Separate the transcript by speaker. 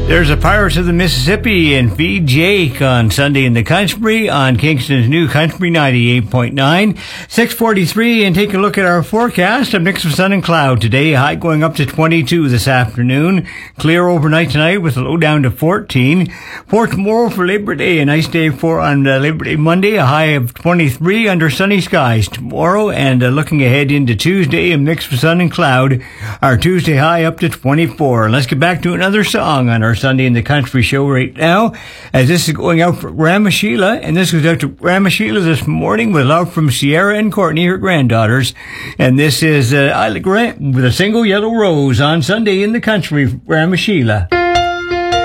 Speaker 1: There's a Pirates of the Mississippi and Feed Jake on Sunday in the Country on Kingston's New Country 98.9. 6:43, and take a look at our forecast. A mix of sun and cloud today. High going up to 22 this afternoon. Clear overnight tonight with a low down to 14. For tomorrow for Labor Day, a nice day on Labor Day Monday. A high of 23 under sunny skies tomorrow. And looking ahead into Tuesday, a mix of sun and cloud. Our Tuesday high up to 24. And let's get back to another song on our Sunday in the Country show right now, as this is going out for Grandma Sheila, and this goes out to Grandma Sheila this morning with love from Sierra and Courtney, her granddaughters. And this is Isla Grant with a single yellow rose on Sunday in the Country for Grandma Sheila.